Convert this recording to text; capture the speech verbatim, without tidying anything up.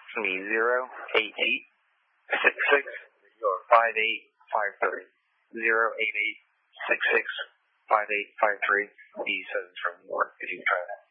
It's going to be zero eight eight six six five eight five three. zero eight eight six six five eight five three. He says it's from New York, if you can try that.